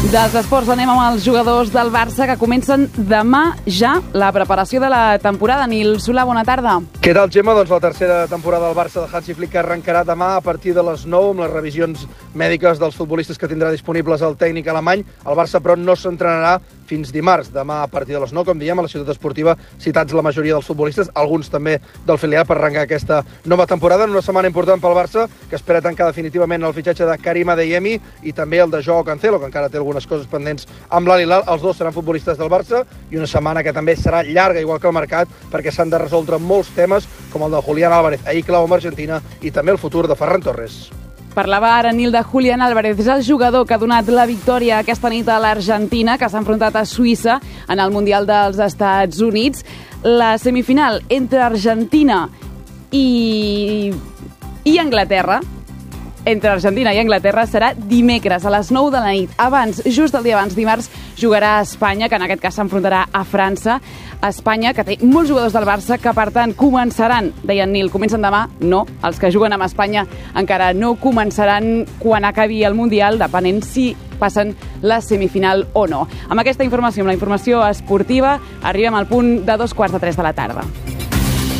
Dels esports anem amb els jugadors del Barça que comencen demà ja la preparació de la temporada. Nil Solà, bona tarda. Què tal, Gemma? Doncs la tercera temporada del Barça de Hansi Flick arrencarà demà a partir de les 9 amb les revisions mèdiques dels futbolistes que tindrà disponibles el tècnic alemany. El Barça, però, no s'entrenarà fins dimarts. Demà a partir de les 9, com diem, a la ciutat esportiva, citats la majoria dels futbolistes, alguns també del filial, per arrencar aquesta nova temporada en una setmana important pel Barça, que espera tancar definitivament el fitxatge de Karim Adeyemi i també el de Joao Cancelo, que encara té algunes coses pendents amb l'Al-Hilal. Els dos seran futbolistes del Barça i una setmana que també serà llarga, igual que el mercat, perquè s'han de resoldre molts temes, com el de Julián Álvarez, ahir clau amb Argentina, i també el futur de Ferran Torres. Parlava ara Nil de Julián Álvarez, és el jugador que ha donat la victòria aquesta nit a l'Argentina, que s'ha enfrontat a Suïssa en el Mundial dels Estats Units. La semifinal entre Argentina i Anglaterra, serà dimecres a les 9 de la nit. Abans, just el dia abans, dimarts, jugarà a Espanya, que en aquest cas s'enfrontarà a França. Espanya, que té molts jugadors del Barça, que per tant començaran, deien Nil, comencen demà? No, els que juguen amb Espanya encara no començaran quan acabi el Mundial, depenent si passen la semifinal o no. Amb aquesta informació, amb la informació esportiva, arribem al punt de 2:45 de la tarda.